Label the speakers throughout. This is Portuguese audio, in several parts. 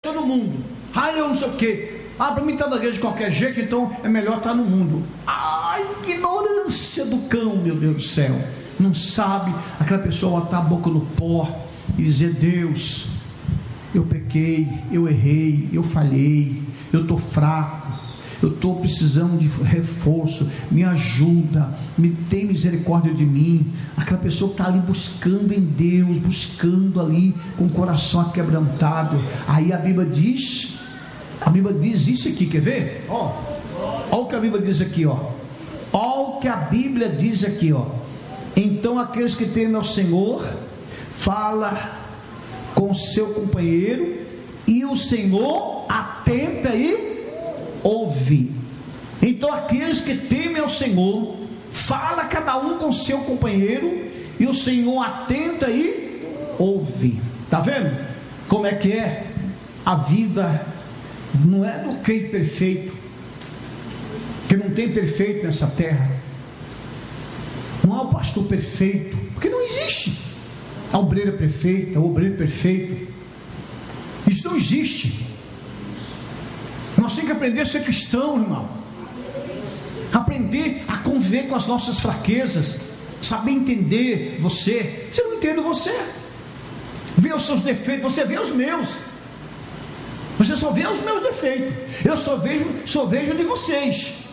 Speaker 1: estou no mundo. Eu não sei o quê. Para mim está na igreja de qualquer jeito, então é melhor estar no mundo. Ignorância do cão, meu Deus do céu. Não sabe, aquela pessoa botar a boca no pó e dizer: Deus, eu pequei, eu errei, eu falhei, eu estou fraco, eu estou precisando de reforço, me ajuda, tem misericórdia de mim. Aquela pessoa que está ali buscando em Deus, buscando ali com o coração aquebrantado. Aí a Bíblia diz isso aqui, quer ver? Olha o que a Bíblia diz aqui, olha o que a Bíblia diz aqui, Então aqueles que temem ao Senhor, fala com seu companheiro, e o Senhor atenta e ouve. Então aqueles que temem ao Senhor, fala cada um com seu companheiro, e o Senhor atenta e ouve. Está vendo como é que é a vida? Não é do crente perfeito, que não tem perfeito nessa terra. Não há o pastor perfeito, porque não existe a obreira perfeita, o obreiro perfeito. Isso não existe. Nós temos que aprender a ser cristão, irmão. Aprender a conviver com as nossas fraquezas, saber entender você. Você não entende você, vê os seus defeitos, você vê os meus. Você só vê os meus defeitos, eu só vejo de vocês.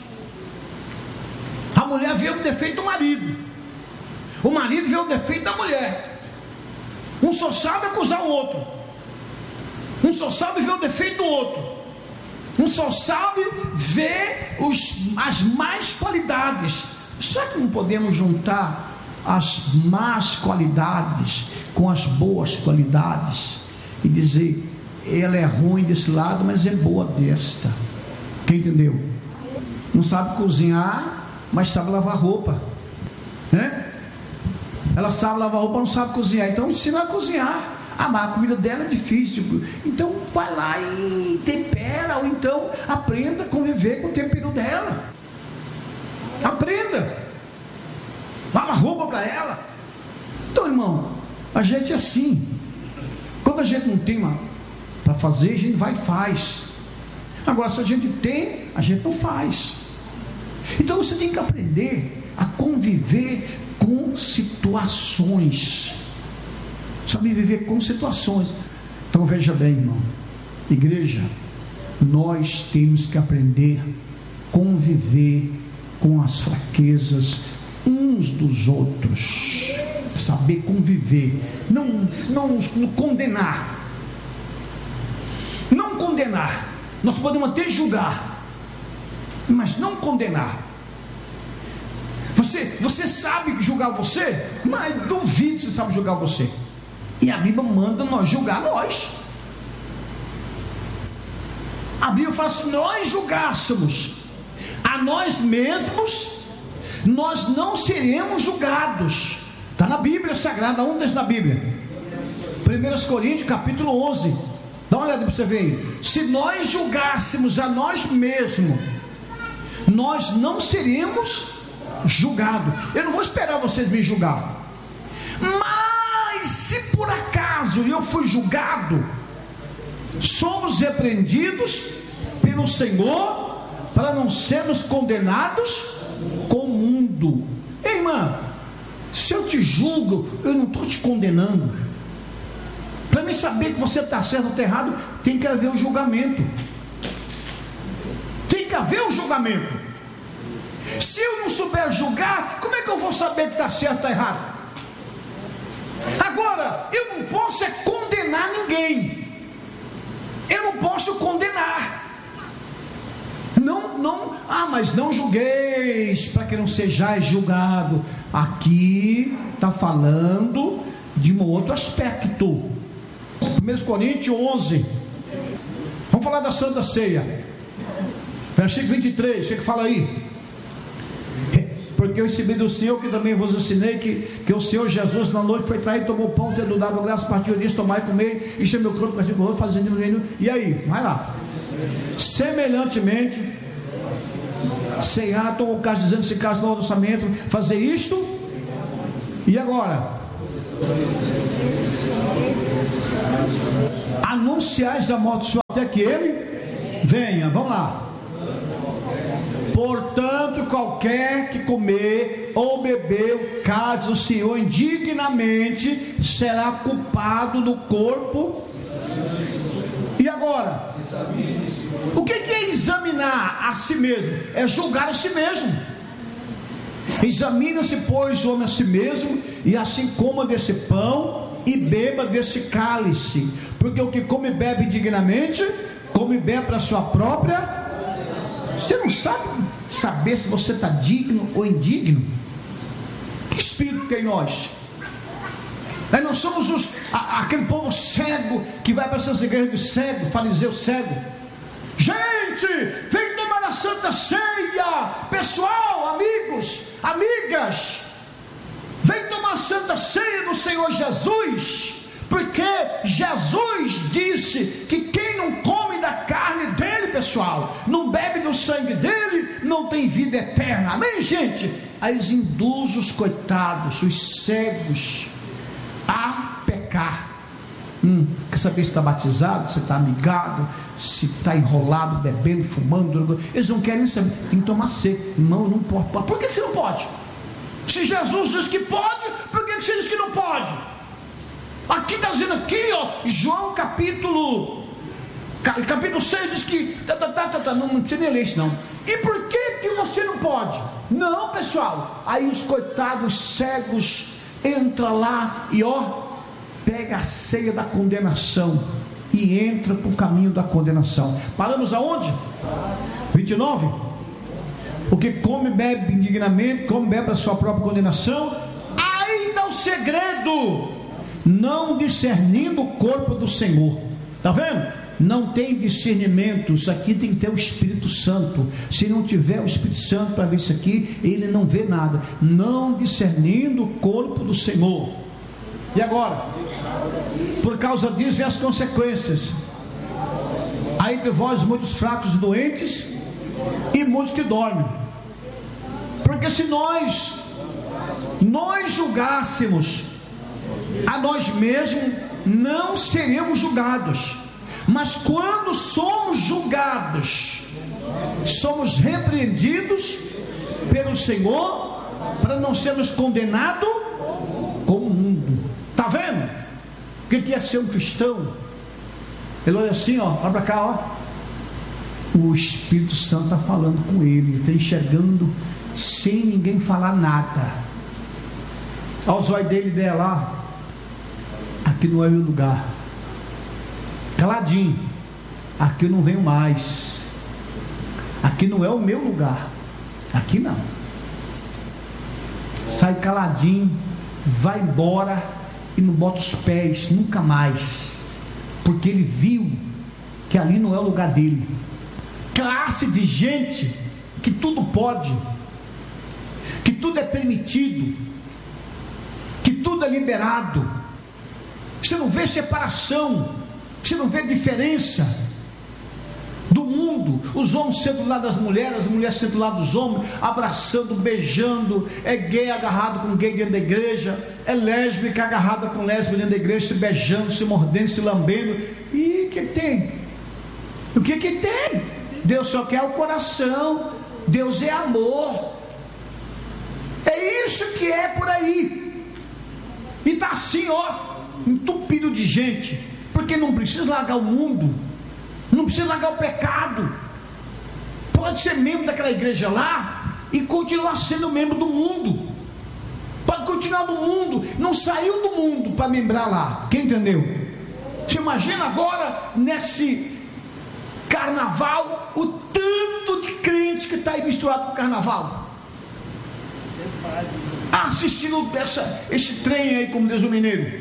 Speaker 1: A mulher vê o defeito do marido, o marido vê o defeito da mulher. Um só sabe acusar o outro, um só sabe ver o defeito do outro, um só sabe ver as más qualidades. Será que não podemos juntar as más qualidades com as boas qualidades e dizer: ela é ruim desse lado, mas é boa desta? Quem entendeu? Não sabe cozinhar, mas sabe lavar roupa, né? Ela sabe lavar roupa, não sabe cozinhar, então ensina a cozinhar. Mas a comida dela é difícil, então vai lá e tempera, ou então aprenda a conviver com o tempero dela. Aprenda, lava roupa para ela. Então, irmão, a gente é assim. Quando a gente não tem para fazer, a gente vai e faz. Agora, se a gente tem, a gente não faz. Então você tem que aprender a conviver com situações. Saber viver com situações. Então veja bem, irmão, igreja, nós temos que aprender a conviver com as fraquezas uns dos outros. Saber conviver, não condenar. Não condenar. Nós podemos até julgar, mas não condenar. Você sabe julgar você, mas duvido que você sabe julgar você. E a Bíblia manda nós julgar nós. A Bíblia fala: se nós julgássemos a nós mesmos, nós não seremos julgados. Está na Bíblia Sagrada. Onde está na Bíblia? 1 Coríntios capítulo 11. Dá uma olhada para você ver aí. Se nós julgássemos a nós mesmos, nós não seremos julgados. Eu não vou esperar vocês me julgar, mas se por acaso eu fui julgado, somos repreendidos pelo Senhor para não sermos condenados com o mundo. Ei, irmã, se eu te julgo, eu não estou te condenando. Para mim saber que você está certo ou está errado, tem que haver um julgamento. Tem que haver um julgamento. Se eu não souber julgar, como é que eu vou saber que está certo ou está errado? Agora, eu não posso condenar ninguém. Eu não posso condenar. Mas não julgueis, para que não sejais julgado. Aqui está falando de um outro aspecto. 1 Coríntios 11. Vamos falar da Santa Ceia. Versículo 23, o que fala aí? Porque eu recebi do Senhor, que também vos ensinei, que o Senhor Jesus na noite foi traído, tomou pão, tendo dado graças, partiu disso, tomai e comei, encheu meu corpo, partiu com o outro, fazendo no reino. E aí, vai lá. Semelhantemente, ceiar, tomou o cálice, dizendo: se caso no orçamento, fazer isto. E agora? Anunciais a morte sua até que ele venha. Vamos lá. Portanto, qualquer que comer ou beber o cálice do Senhor indignamente será culpado do corpo. E agora? O que é examinar a si mesmo? É julgar a si mesmo. Examina-se, pois, o homem a si mesmo, e assim coma desse pão e beba desse cálice. Porque o que come e bebe indignamente, come e bebe para a sua própria. Você não saber se você está digno ou indigno? Que espírito tem em nós? Nós somos aquele povo cego que vai para essas igrejas de cego, fariseu cego. Gente, vem tomar a Santa Ceia. Pessoal, amigos, amigas, vem tomar a Santa Ceia do Senhor Jesus. Porque Jesus disse que quem não come da carne dele, pessoal, não bebe do sangue dele, não tem vida eterna. Amém, gente? Aí eles induzem os coitados, os cegos, a pecar. Quer saber se está batizado, se está amigado, se está enrolado, bebendo, fumando, drogando. Eles não querem saber, tem que tomar ceia. Não pode. Por que você não pode? Se Jesus diz que pode, por que você diz que não pode? Aqui está dizendo aqui, ó, João capítulo 6 diz que não precisa nem ler isso não. E por que você não pode? Não, pessoal. Aí os coitados cegos entram lá e pega a ceia da condenação e entra para o caminho da condenação. Paramos aonde? 29. O que come e bebe indignamente, come e bebe para a sua própria condenação. Aí está o segredo. Não discernindo o corpo do Senhor. Está vendo? Não tem discernimento. Isso aqui tem que ter o Espírito Santo. Se não tiver o Espírito Santo para ver isso aqui, ele não vê nada. Não discernindo o corpo do Senhor. E agora? Por causa disso vem as consequências. Há entre vós muitos fracos e doentes, e muitos que dormem. Porque se nós julgássemos a nós mesmos, não seremos julgados. Mas quando somos julgados, somos repreendidos pelo Senhor, para não sermos condenados com o mundo. Está vendo? O que é ser um cristão? Ele olha assim, olha para cá, o Espírito Santo está falando com ele, está enxergando sem ninguém falar nada. Olha os olhos dele e dela. Aqui não é meu lugar. Caladinho. Aqui eu não venho mais. Aqui não é o meu lugar. Aqui não. Sai caladinho, vai embora e não bota os pés nunca mais. Porque ele viu que ali não é o lugar dele. Classe de gente que tudo pode, que tudo é permitido, que tudo é liberado. Você não vê separação, você não vê diferença do mundo. Os homens sentam do lado das mulheres, as mulheres sentam do lado dos homens, abraçando, beijando. É gay agarrado com gay dentro da igreja, é lésbica agarrada com lésbica dentro da igreja, se beijando, se mordendo, se lambendo. E o que tem? O que tem? Deus só quer o coração. Deus é amor. É isso que é por aí. E está assim, entupido de gente, porque não precisa largar o mundo, não precisa largar o pecado. Pode ser membro daquela igreja lá e continuar sendo membro do mundo. Pode continuar no mundo, não saiu do mundo para membrar lá. Quem entendeu? Você imagina agora nesse carnaval o tanto de crente que está aí misturado com o carnaval, assistindo esse trem aí, como diz o mineiro.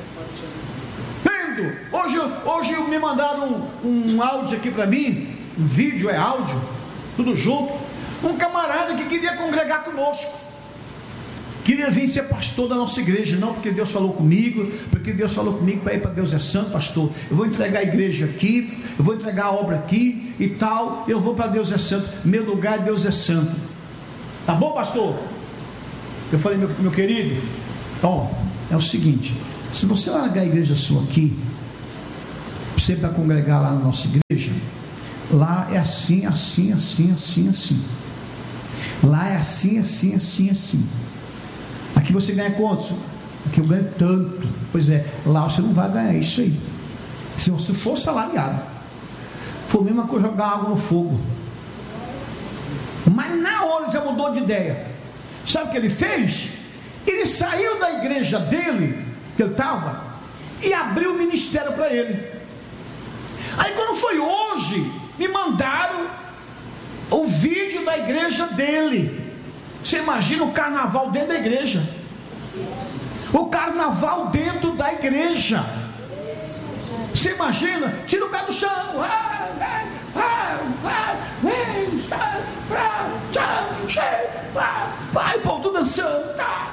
Speaker 1: Hoje me mandaram um áudio aqui para mim, um vídeo, áudio, tudo junto. Um camarada que queria congregar conosco, queria vir ser pastor da nossa igreja. Não, porque Deus falou comigo, para ir para Deus é Santo, pastor. Eu vou entregar a igreja aqui, eu vou entregar a obra aqui e tal. Eu vou para Deus é Santo, meu lugar Deus é Santo. Tá bom, pastor? Eu falei, meu querido, é o seguinte: se você largar a igreja sua aqui, você vai congregar lá na nossa igreja, lá é assim, assim, assim, assim, assim. Lá é assim, assim, assim, assim. Aqui você ganha quantos? Aqui eu ganho tanto. Pois é, lá você não vai ganhar isso aí. Se você for salariado, foi a mesma coisa jogar água no fogo. Mas na hora ele já mudou de ideia. Sabe o que ele fez? Ele saiu da igreja dele, que ele estava, e abriu o ministério para ele. Aí quando foi hoje, me mandaram o vídeo da igreja dele. Você imagina o carnaval dentro da igreja. O carnaval dentro da igreja. Você imagina? Tira o pé do chão. Vai, o povo tudo dançando.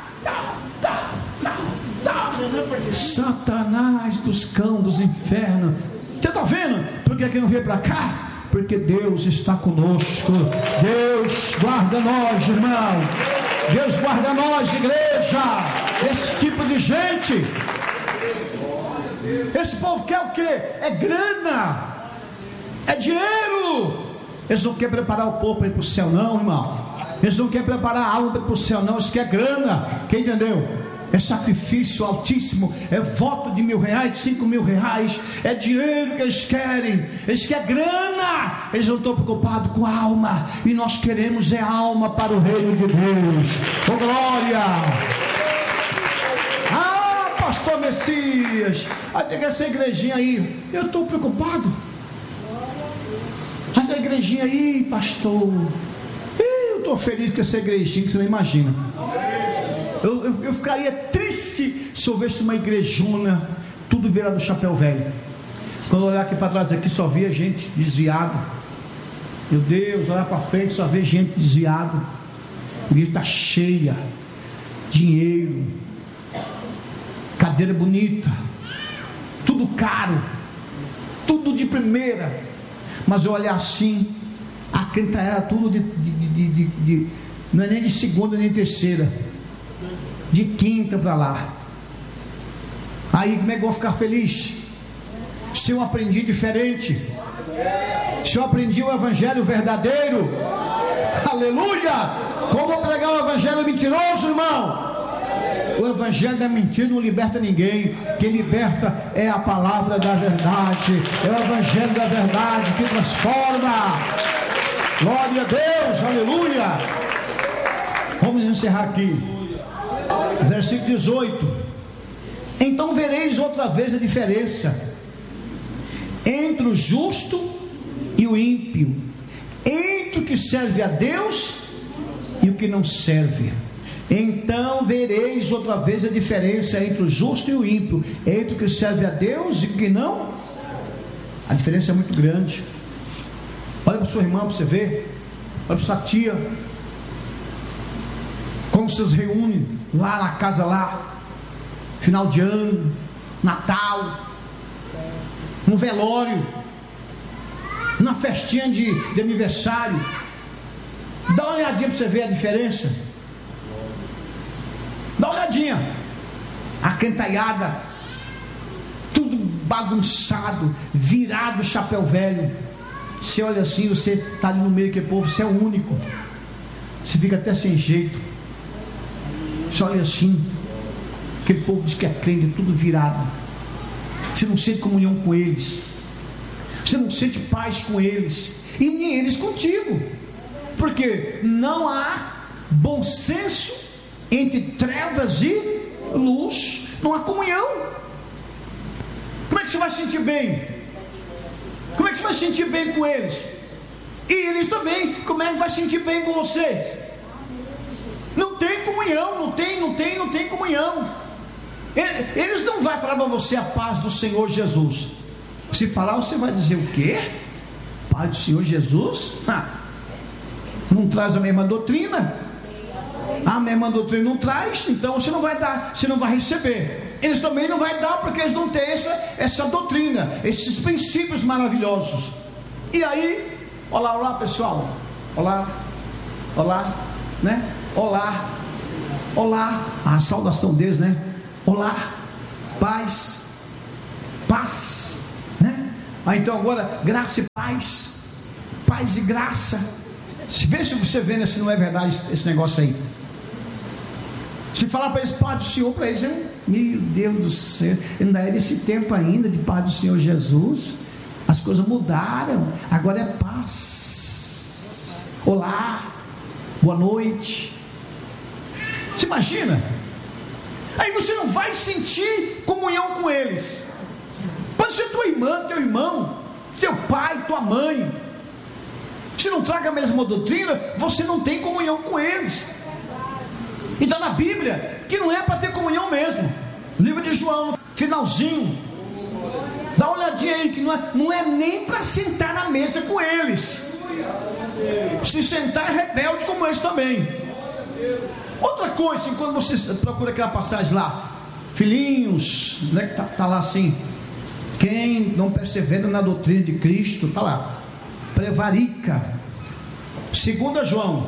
Speaker 1: Satanás dos cães dos infernos. Você está vendo? Por que não veio para cá? Porque Deus está conosco. Deus guarda nós, irmão. Deus guarda nós, igreja. Esse tipo de gente. Esse povo quer o quê? É grana, é dinheiro. Eles não querem preparar o povo para ir para o céu, não, irmão. Eles não querem preparar a alma para ir para o céu, não. Eles querem grana. Quem entendeu? É sacrifício altíssimo, é voto de R$1.000, de R$5.000, é dinheiro que eles querem grana, eles não estão preocupados com a alma, e nós queremos é alma para o reino de Deus. Oh glória! Ah, pastor Messias, essa igrejinha aí, eu estou preocupado. Essa igrejinha aí, pastor, eu estou feliz com essa igrejinha que você não imagina. Eu ficaria triste se houvesse uma igrejona, tudo virado do chapéu velho. Quando eu olhar aqui para trás, aqui só via gente desviada. Meu Deus, olhar para frente, só vê gente desviada. A igreja está cheia, dinheiro, cadeira bonita, tudo caro, tudo de primeira. Mas eu olhar assim, a crente era tudo não é nem de segunda nem terceira, de quinta para lá. Aí como é que eu vou ficar feliz? Se eu aprendi diferente, se eu aprendi o evangelho verdadeiro, aleluia! Como pregar o evangelho mentiroso, irmão? O evangelho da mentira não liberta ninguém. Quem liberta é a palavra da verdade, é o evangelho da verdade que transforma. Glória a Deus, aleluia. Vamos encerrar aqui. Versículo 18: então vereis outra vez a diferença entre o justo e o ímpio, entre o que serve a Deus e o que não serve. Então vereis outra vez a diferença entre o justo e o ímpio, entre o que serve a Deus e o que não. A diferença é muito grande. Olha para o seu irmão para você ver. Olha para sua tia. Como vocês reúnem lá na casa lá, final de ano, Natal, no velório, na festinha de aniversário. Dá uma olhadinha para você ver a diferença. Dá uma olhadinha. A cantaiada, tudo bagunçado, virado chapéu velho. Você olha assim, você está ali no meio que povo, você é o único. Você fica até sem jeito. Você olha assim, aquele povo diz que é crente, tudo virado. Você não sente comunhão com eles, você não sente paz com eles, e nem eles contigo, porque não há bom senso entre trevas e luz, não há comunhão. Como é que você vai sentir bem? Como é que você vai sentir bem com eles? E eles também, como é que vai sentir bem com vocês? Não tem comunhão, não tem comunhão. Eles não vão falar para você a paz do Senhor Jesus. Se falar, você vai dizer o quê? Paz do Senhor Jesus? Não traz a mesma doutrina. A mesma doutrina não traz, então você não vai dar, você não vai receber. Eles também não vai dar, porque eles não têm essa doutrina, esses princípios maravilhosos. E aí, olá pessoal, olá, né? Olá, a saudação deles, né? Olá, paz, paz, né? Então agora, graça e paz, paz e graça. Vê se você vê se não é verdade esse negócio aí. Se falar para eles, paz do Senhor, para eles, meu Deus do céu, ainda é desse tempo ainda, de paz do Senhor Jesus. As coisas mudaram, agora é paz. Olá, boa noite. Você imagina? Aí você não vai sentir comunhão com eles. Pode ser tua irmã, teu irmão, teu pai, tua mãe. Se não traga a mesma doutrina, você não tem comunhão com eles. E está na Bíblia que não é para ter comunhão mesmo. Livro de João, no finalzinho, dá uma olhadinha aí, que não é nem para sentar na mesa com eles. Se sentar é rebelde como eles também. Outra coisa, quando você procura aquela passagem lá, filhinhos, né, que tá lá assim, quem não persevera na doutrina de Cristo, está lá, prevarica. 2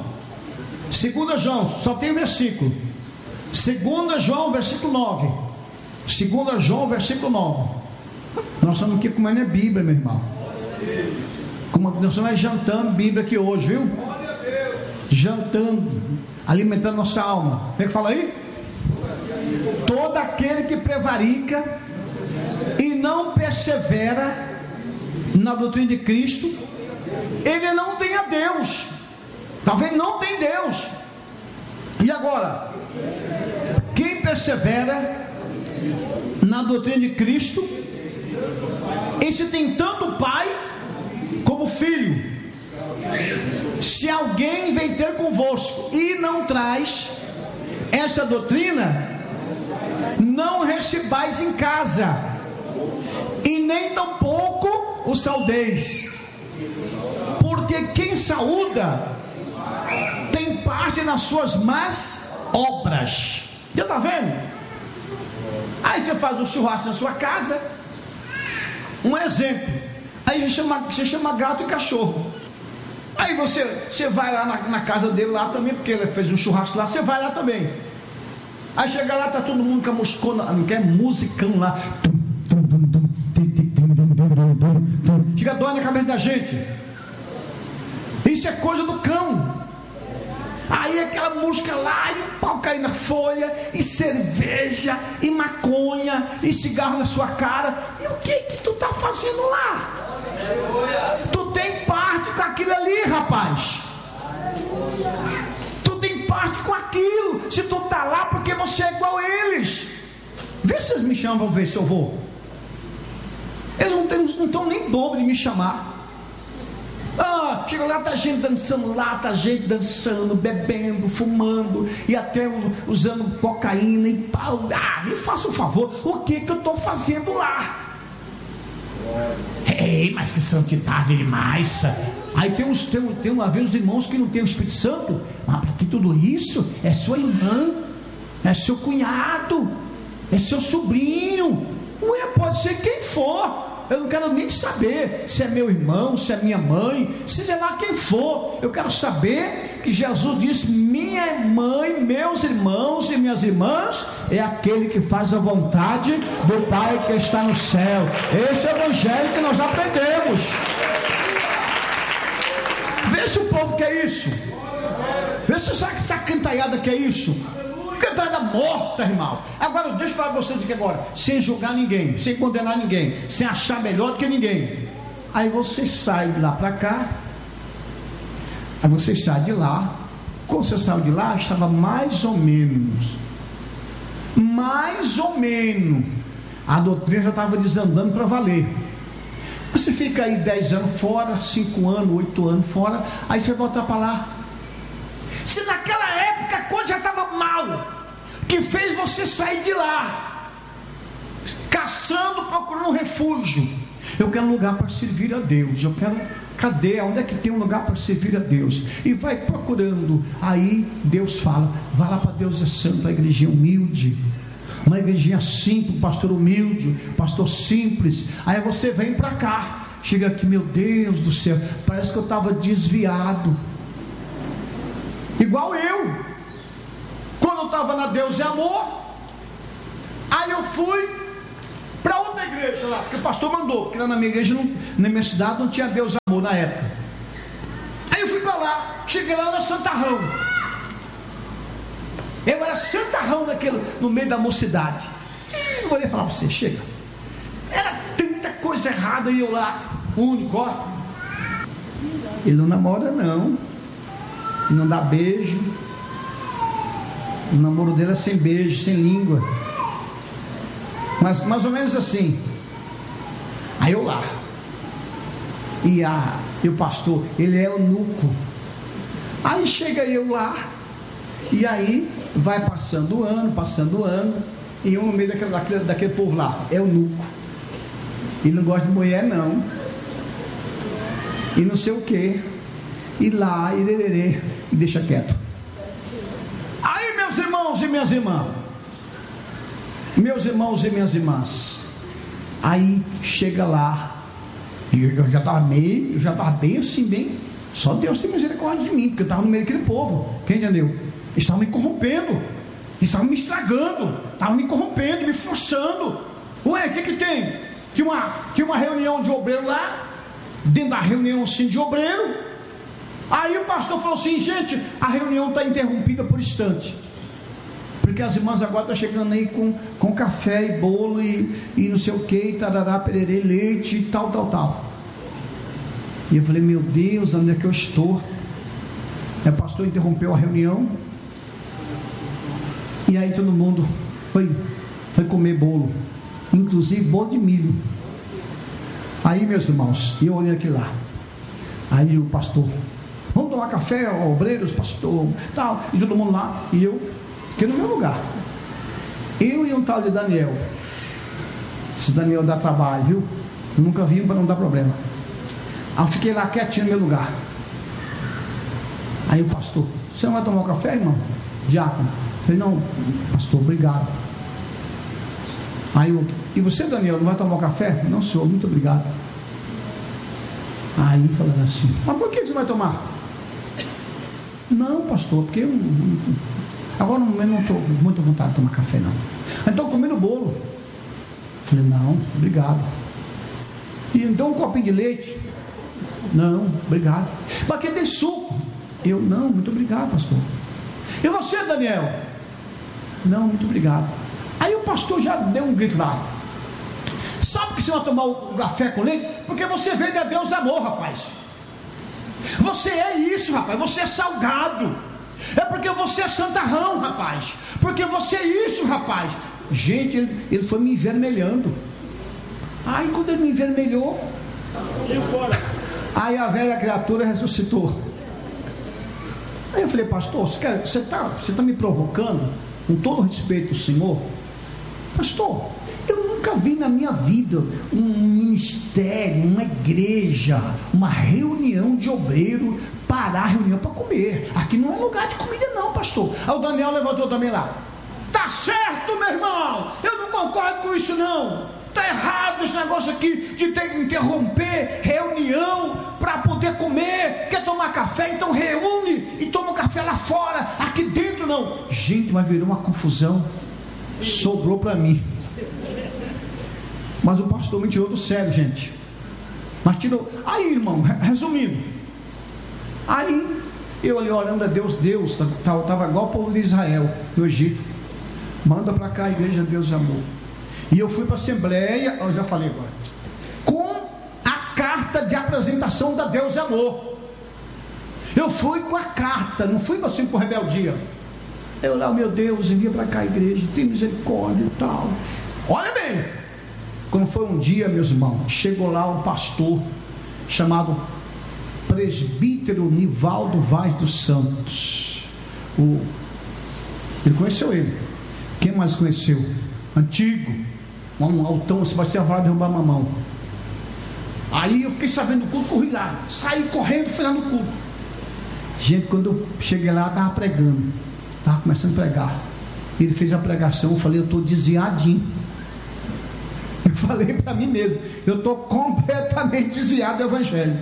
Speaker 1: João, só tem versículo. 2 João, versículo 9. 2 João, versículo 9. Nós estamos aqui comendo a Bíblia, meu irmão. Nós estamos jantando Bíblia aqui hoje, viu? Jantando, alimentando nossa alma. Como é que fala aí? Todo aquele que prevarica e não persevera na doutrina de Cristo, ele não tem a Deus. Talvez não tem Deus. E agora, quem persevera na doutrina de Cristo, esse tem tanto o Pai como o Filho. Se alguém vem ter convosco e não traz essa doutrina, não recebais em casa, e nem tampouco o saudeis, porque quem saúda tem parte nas suas más obras. Já está vendo? Aí você faz um churrasco na sua casa, um exemplo, aí você chama gato e cachorro. Aí você vai lá na casa dele lá também, porque ele fez um churrasco lá, você vai lá também. Aí chega lá, tá todo mundo com a moscona, que é musicão lá, chega dói na cabeça da gente. Isso é coisa do cão. Aí aquela música lá, e o pau cair na folha, e cerveja, e maconha, e cigarro na sua cara. E o que tu tá fazendo lá? Tu tem parte com aquilo ali, rapaz. Tu tem parte com aquilo. Se tu tá lá, porque você é igual a eles. Vê se eles me chamam para ver se eu vou. Eles não estão nem dobro de me chamar. Chega lá, tá gente dançando lá, tá gente dançando, bebendo, fumando, e até usando cocaína e pau. Me faça um favor, o que eu estou fazendo lá? Ei, mas que santidade demais. Aí tem uns irmãos que não tem o Espírito Santo. Para que tudo isso? É sua irmã, é seu cunhado, é seu sobrinho. Pode ser quem for. Eu não quero nem saber se é meu irmão, se é minha mãe, seja lá quem for. Eu quero saber que Jesus disse: minha mãe, meus irmãos e minhas irmãs é aquele que faz a vontade do Pai que está no céu. Esse é o evangelho que nós aprendemos. Vê se o povo quer isso. Vê se sabe que essa cantaiada quer isso. Cantada morta, irmão. Agora deixa eu falar para vocês aqui agora, sem julgar ninguém, sem condenar ninguém, sem achar melhor do que ninguém. Aí você sai de lá para cá. Aí você sai de lá. Quando você saiu de lá, estava mais ou menos, a doutrina já estava desandando para valer. Você fica aí 10 anos fora, 5 anos, 8 anos fora, aí você volta para lá. Se naquela época a coisa já estava mal, que fez você sair de lá, caçando, procurando um refúgio. Eu quero um lugar para servir a Deus. Eu quero, cadê? Onde é que tem um lugar para servir a Deus? E vai procurando. Aí Deus fala: vai lá para Deus é Santo, a igrejinha humilde, uma igrejinha simples, pastor humilde, pastor simples. Aí você vem para cá, chega aqui, meu Deus do céu, parece que eu estava desviado. Igual eu, quando eu estava na Deus e Amor, Aí eu fui para outra igreja lá, porque o pastor mandou, porque lá na minha igreja, na minha cidade, não tinha Deus Amor na época. Aí eu fui para lá, cheguei lá, era santarrão. Eu era santarrão no meio da mocidade. E não vou nem falar para você, chega. Era tanta coisa errada e eu lá, único, ó. Ele não namora não, não dá beijo. O namoro dele é sem beijo, sem língua. Mas mais ou menos assim. Aí eu lá. E o pastor, ele é eunuco. Aí chega eu lá. E aí vai passando o ano. E eu no meio daquele povo lá, eunuco. Ele não gosta de mulher não. E não sei o que. E lá, e deixa quieto. Aí meus irmãos e minhas irmãs. Meus irmãos e minhas irmãs. Aí chega lá. E eu já estava bem assim, bem. Só Deus tem misericórdia de mim, porque eu estava no meio daquele povo. Quem entendeu? Eles estavam me corrompendo. Eles estavam me estragando. Estavam me corrompendo, me forçando. Ué, o que tem? Tinha uma reunião de obreiro lá. Dentro da reunião assim de obreiro. Aí o pastor falou assim: gente, a reunião está interrompida por instante, porque as irmãs agora estão chegando aí com café e bolo e não sei o que, tarará, pererê, leite e tal. E eu falei: meu Deus, onde é que eu estou? Aí o pastor interrompeu a reunião. E aí todo mundo foi comer bolo, inclusive bolo de milho. Aí meus irmãos, eu olhei aqui lá. Aí o pastor: vamos tomar café, obreiros, pastor, tal, e todo mundo lá. E eu fiquei no meu lugar. Eu e um tal de Daniel. Esse Daniel dá trabalho, viu? Eu nunca vi para não dar problema. Aí eu fiquei lá quietinho no meu lugar. Aí o pastor: você não vai tomar um café, irmão? Diácono. Eu falei: não, pastor, obrigado. Aí eu: e você, Daniel, não vai tomar um café? Não, senhor, muito obrigado. Aí falando assim: mas por que você vai tomar? Não, pastor, porque eu agora no momento não estou com muita vontade de tomar café não. Então comendo bolo. Falei: não, obrigado. E então um copinho de leite? Não, obrigado. Mas que tem suco? Eu: não, muito obrigado, pastor. E você, Daniel? Não, muito obrigado. Aí o pastor já deu um grito lá: sabe que você vai tomar o café com leite? Porque você veio de Deus Amor, rapaz. Você é isso, rapaz. Você é salgado. É porque você é santarrão, rapaz. Porque você é isso, rapaz. Gente, ele foi me envermelhando. Aí quando ele me envermelhou, aí a velha criatura ressuscitou. Aí eu falei: pastor, você está me provocando? Com todo o respeito do senhor, pastor, eu nunca vi na minha vida um ministério, uma igreja, uma reunião de obreiro parar a reunião para comer. Aqui não é lugar de comida não, pastor. Aí o Daniel levantou também lá: tá certo, meu irmão, eu não concordo com isso não. Está errado esse negócio aqui de ter que interromper reunião para poder comer. Quer tomar café? Então reúne e toma um café lá fora. Aqui dentro não. Gente, mas virou uma confusão. Sobrou para mim. Mas o pastor me tirou do sério, gente. Mas tirou. Aí, irmão, resumindo. Aí eu ali orando a Deus, estava igual o povo de Israel no Egito. Manda para cá a igreja Deus Amor. E eu fui para a assembleia, eu já falei agora, com a carta de apresentação da Deus Amor. Eu fui com a carta, não fui assim por rebeldia. Eu lá: meu Deus, envia para cá a igreja, tem misericórdia e tal. Olha bem, quando foi um dia, meus irmãos, chegou lá um pastor chamado presbítero Nivaldo Vaz dos Santos. Ele conheceu ele. Quem mais conheceu? Antigo, um altão, você vai ser a vara derrubar mamão. Aí eu fiquei sabendo do culto, corri lá, saí correndo, fui lá no culto. Gente, quando eu cheguei lá, estava pregando, estava começando a pregar. Ele fez a pregação, eu falei: eu estou desviadinho. Eu falei para mim mesmo: eu estou completamente desviado do evangelho.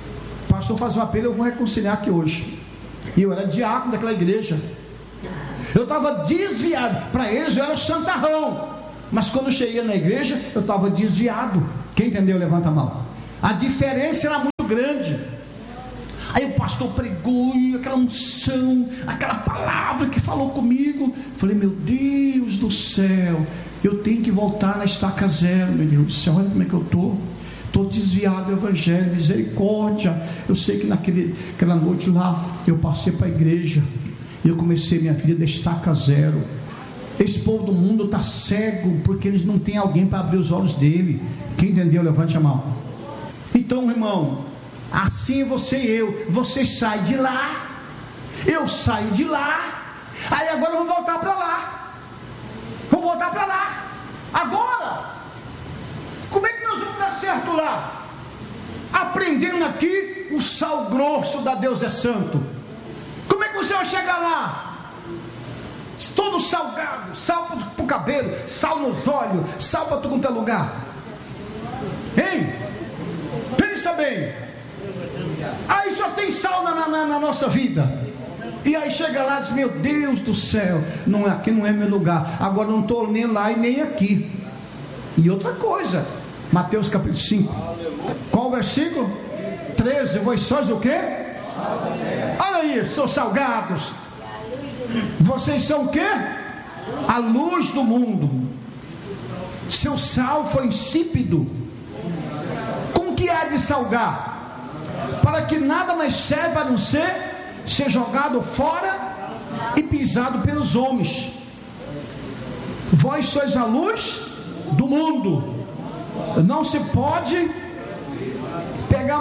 Speaker 1: O pastor faz um apelo, eu vou reconciliar aqui hoje. E eu era diácono daquela igreja. Eu estava desviado. Para eles eu era o santarrão, mas quando eu cheguei na igreja eu estava desviado. Quem entendeu, levanta a mão. A diferença era muito grande. Aí o pastor pregou, e aquela unção, aquela palavra que falou comigo. Falei, meu Deus do céu, eu tenho que voltar na estaca zero, meu Deus do céu, olha como é que eu estou desviado do evangelho, misericórdia. Eu sei que naquela noite lá, eu passei para a igreja, e eu comecei minha vida da estaca zero. Esse povo do mundo está cego, porque eles não têm alguém para abrir os olhos dele. Quem entendeu, levante a mão. Então, irmão, assim você e eu, você sai de lá, eu saio de lá, aí agora vamos voltar para lá. Vamos voltar para lá. Agora, como é que nós vamos dar certo lá? Aprendendo aqui o sal grosso da Deus é santo. Como é que você vai chegar lá? Todo salgado, sal para o cabelo, sal nos olhos, sal para tudo quanto é lugar. Hein? Pensa bem. Aí só tem sal na nossa vida. E aí chega lá e diz, meu Deus do céu, não, aqui não é meu lugar. Agora não estou nem lá e nem aqui. E outra coisa, Mateus capítulo 5. Qual o versículo? 13. Vós sois o quê? Olha aí, são salgados. Vocês são o quê? A luz do mundo. Seu sal foi insípido. Com que há de salgar? Para que nada mais serve a não ser jogado fora e pisado pelos homens. Vós sois a luz do mundo. Não se pode pegar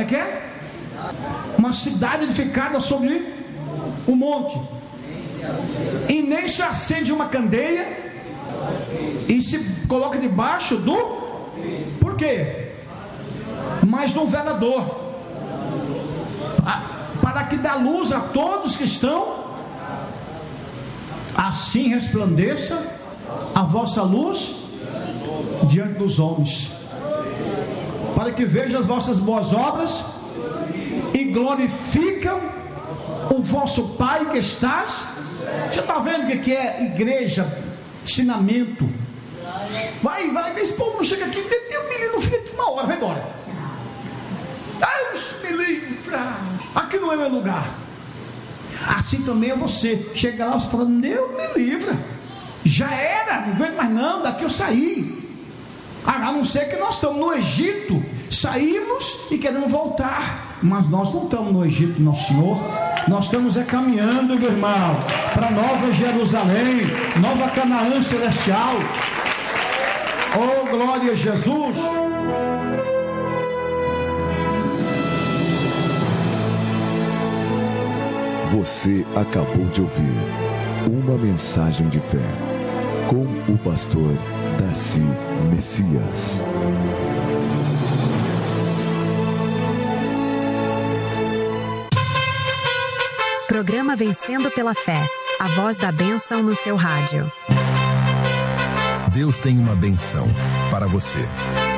Speaker 1: uma cidade edificada sobre um monte, e nem se acende uma candeia e se coloca debaixo do... Por quê? Mas no velador, para que dá luz a todos que estão. Assim resplandeça a vossa luz diante dos homens, para que vejam as vossas boas obras e glorificam o vosso Pai que estás. Você está vendo o que é igreja? Ensinamento. Vai, esse povo não chega aqui, meu menino não fica aqui uma hora, vai embora. Deus me livre, aqui não é meu lugar. Assim também é você. Chega lá, você fala, Deus me livre, já era, não vejo mais não, daqui eu saí. A não ser que nós estamos no Egito, saímos e queremos voltar, mas nós não estamos no Egito, nosso Senhor. Nós estamos caminhando, meu irmão, para Nova Jerusalém, Nova Canaã celestial. Oh, glória a Jesus.
Speaker 2: Você acabou de ouvir uma mensagem de fé com o pastor Darcy Messias.
Speaker 3: Programa Vencendo pela Fé, a voz da bênção no seu rádio.
Speaker 4: Deus tem uma bênção para você.